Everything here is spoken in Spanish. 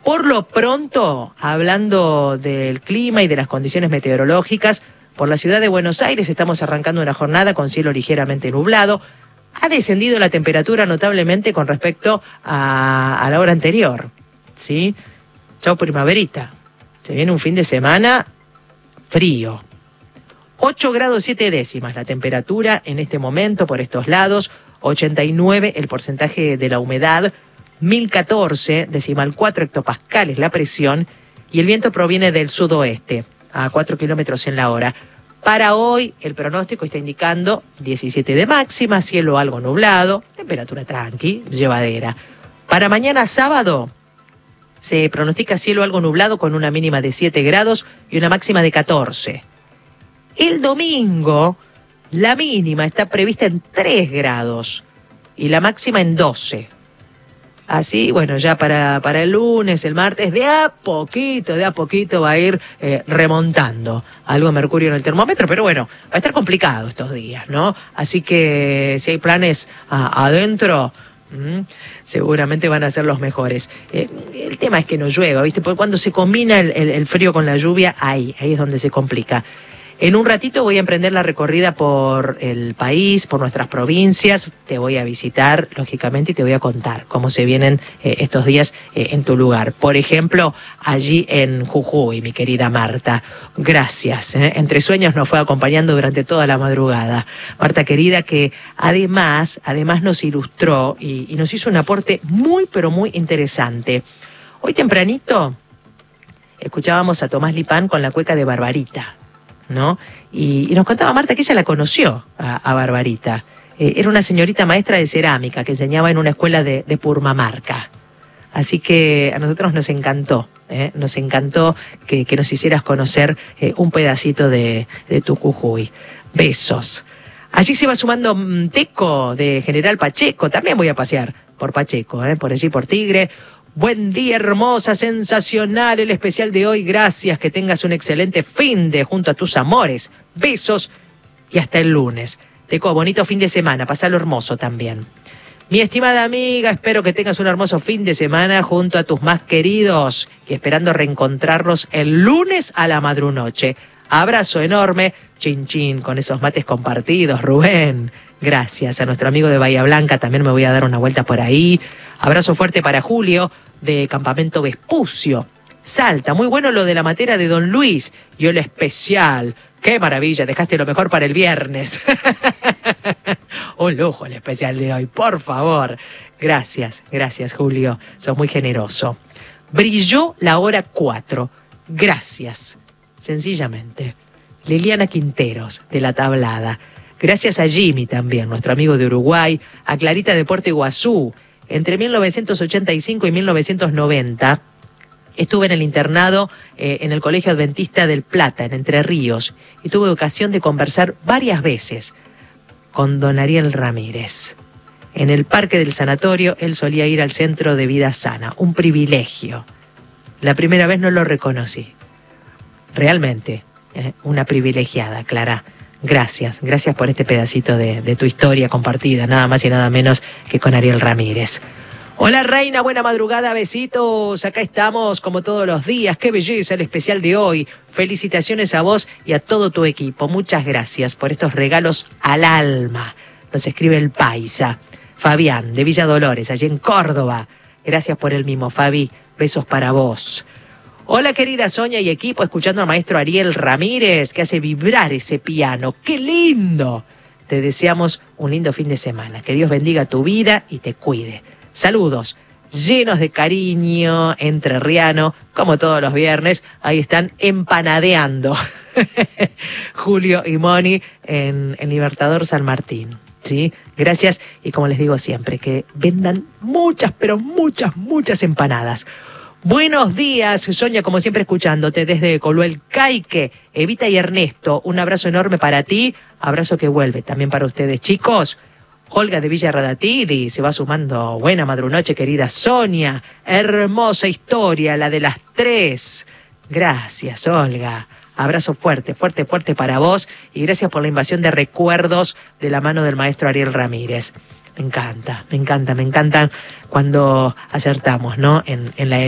Por lo pronto, hablando del clima y de las condiciones meteorológicas, por la ciudad de Buenos Aires estamos arrancando una jornada con cielo ligeramente nublado. Ha descendido la temperatura notablemente con respecto a la hora anterior, ¿sí? Chau primaverita. Se viene un fin de semana frío. 8 grados 7 décimas la temperatura en este momento por estos lados, 89 el porcentaje de la humedad, 1014 decimal 4 hectopascales la presión y el viento proviene del sudoeste a 4 kilómetros en la hora. Para hoy el pronóstico está indicando 17 de máxima, cielo algo nublado, temperatura tranqui, llevadera. Para mañana sábado se pronostica cielo algo nublado con una mínima de 7 grados y una máxima de 14. El domingo la mínima está prevista en 3 grados y la máxima en 12. Así, bueno, ya para el lunes, el martes, de a poquito va a ir remontando algo de mercurio en el termómetro, pero bueno, va a estar complicado estos días, ¿no? Así que si hay planes adentro, seguramente van a ser los mejores. El tema es que no llueva, ¿viste? Porque cuando se combina el frío con la lluvia, ahí es donde se complica. En un ratito voy a emprender la recorrida por el país, por nuestras provincias. Te voy a visitar, lógicamente, y te voy a contar cómo se vienen estos días en tu lugar. Por ejemplo, allí en Jujuy, mi querida Marta. Gracias. Entre sueños nos fue acompañando durante toda la madrugada. Marta querida, que además nos ilustró y nos hizo un aporte muy, pero muy interesante. Hoy tempranito escuchábamos a Tomás Lipán con la cueca de Barbarita, ¿no? Y nos contaba Marta que ella la conoció a Barbarita. Era una señorita maestra de cerámica que enseñaba en una escuela de Purmamarca. Así que a nosotros nos encantó que nos hicieras conocer un pedacito de tu Jujuy. Besos. Allí se va sumando Teco de General Pacheco. También voy a pasear por Pacheco, por allí por Tigre. Buen día, hermosa, sensacional el especial de hoy. Gracias, que tengas un excelente fin de junto a tus amores. Besos y hasta el lunes. Teco, bonito fin de semana, pasalo hermoso también. Mi estimada amiga, espero que tengas un hermoso fin de semana junto a tus más queridos y esperando reencontrarlos el lunes a la madrunoche. Abrazo enorme, chin chin, con esos mates compartidos, Rubén. Gracias a nuestro amigo de Bahía Blanca, también me voy a dar una vuelta por ahí. Abrazo fuerte para Julio, de Campamento Vespucio. Salta, muy bueno lo de la matera de Don Luis. Y el especial. ¡Qué maravilla! Dejaste lo mejor para el viernes. Un lujo el especial de hoy, por favor. Gracias, Julio. Sos muy generoso. Brilló la hora 4. Gracias. Sencillamente. Liliana Quinteros, de La Tablada. Gracias a Jimmy también, nuestro amigo de Uruguay. A Clarita de Puerto Iguazú. Entre 1985 y 1990 estuve en el internado en el Colegio Adventista del Plata, en Entre Ríos, y tuve ocasión de conversar varias veces con don Ariel Ramírez. En el parque del sanatorio, él solía ir al Centro de Vida Sana, un privilegio. La primera vez no lo reconocí. Realmente, una privilegiada, Clara. Gracias por este pedacito de tu historia compartida, nada más y nada menos que con Ariel Ramírez. Hola reina, buena madrugada, besitos, acá estamos como todos los días, qué belleza el especial de hoy. Felicitaciones a vos y a todo tu equipo, muchas gracias por estos regalos al alma. Nos escribe el paisa, Fabián, de Villa Dolores, allí en Córdoba. Gracias por el mimo, Fabi, besos para vos. Hola querida Sonia y equipo, escuchando al maestro Ariel Ramírez, que hace vibrar ese piano. ¡Qué lindo! Te deseamos un lindo fin de semana. Que Dios bendiga tu vida y te cuide. Saludos llenos de cariño, entrerriano, como todos los viernes. Ahí están empanadeando Julio y Moni en Libertador San Martín. ¿Sí? Gracias y como les digo siempre, que vendan muchas, pero muchas empanadas. Buenos días, Sonia, como siempre escuchándote desde Coluel Caique. Evita y Ernesto, un abrazo enorme para ti, abrazo que vuelve también para ustedes, chicos. Olga de Villa Radatili se va sumando. Buena madrunoche, querida Sonia. Hermosa historia, la de las 3. Gracias, Olga. Abrazo fuerte para vos y gracias por la invasión de recuerdos de la mano del maestro Ariel Ramírez. Me encanta cuando acertamos, ¿no? En la